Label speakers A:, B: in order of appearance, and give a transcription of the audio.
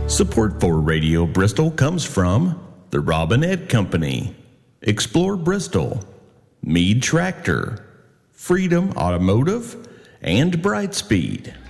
A: Support for Radio Bristol comes from the Robin Ed Company, Explore Bristol, Mead Tractor, Freedom Automotive, and Brightspeed.